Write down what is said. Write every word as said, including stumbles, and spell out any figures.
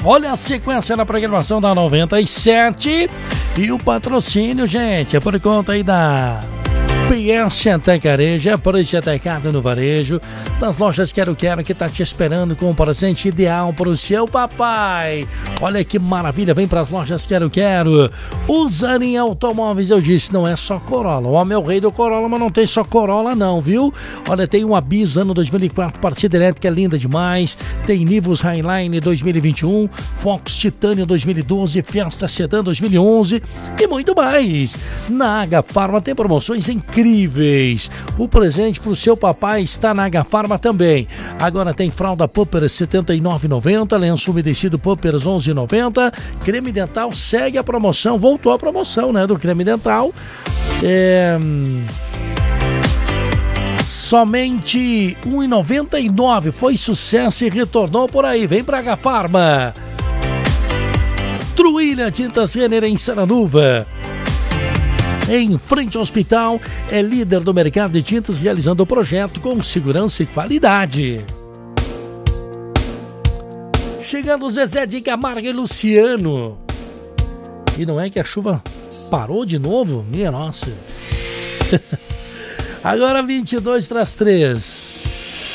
Olha a sequência da programação da noventa e sete e o patrocínio, gente, é por conta aí da P S Atacarejo, preço atacado no varejo, das lojas Quero Quero, que tá te esperando com um presente ideal para o seu papai. Olha que maravilha, vem para as lojas Quero Quero. O Zanin Automóveis, eu disse, não é só Corolla. O homem é o rei do Corolla, mas não tem só Corolla não, viu? Olha, tem um Abiz ano dois mil e quatro, partida elétrica linda demais. Tem Nivus Highline dois mil e vinte e um, Fox Titanium dois mil e doze, Fiesta Sedan dois mil e onze e muito mais. Na H Pharma tem promoções incríveis. O presente para o seu papai está na H Pharma também. Agora tem fralda Pampers setenta e nove reais e noventa centavos, lenço umedecido Pampers onze reais e noventa centavos, creme dental segue a promoção, voltou a promoção, né, do creme dental. É... Somente um real e noventa e nove centavos, foi sucesso e retornou por aí. Vem pra H Pharma. Truília Tintas Renner em Saranuva, em frente ao hospital, é líder do mercado de tintas, realizando o projeto com segurança e qualidade. Chegando Zezé de Camargo e Luciano. E não é que a chuva parou de novo? Minha nossa. Agora vinte e dois para as três.